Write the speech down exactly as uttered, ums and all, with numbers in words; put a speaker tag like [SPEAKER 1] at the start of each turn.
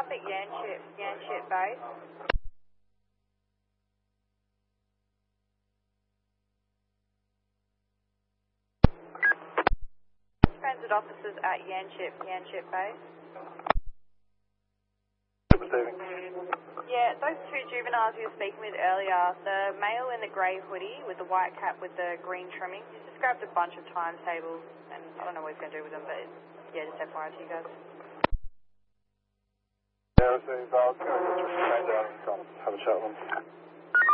[SPEAKER 1] traffic, Yanchep, Yanchep base. Transit officers at Yanchep, Yanchep base.
[SPEAKER 2] Receiving.
[SPEAKER 1] Yeah, those two juveniles you were speaking with earlier, the male in the grey hoodie with the white cap with the green trimming, he's just grabbed a bunch of timetables, and I don't know what he's going to do with them, but yeah, just F Y I to you guys.
[SPEAKER 2] Yeah, receiving. I was going to just train down and come have a chat with them.